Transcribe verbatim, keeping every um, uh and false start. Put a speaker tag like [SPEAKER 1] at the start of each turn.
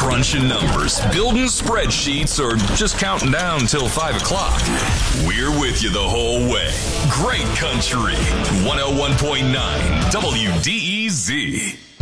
[SPEAKER 1] Crunching numbers, building spreadsheets, or just counting down till five o'clock. We're with you the whole way. Great country. one oh one point nine W D E Z.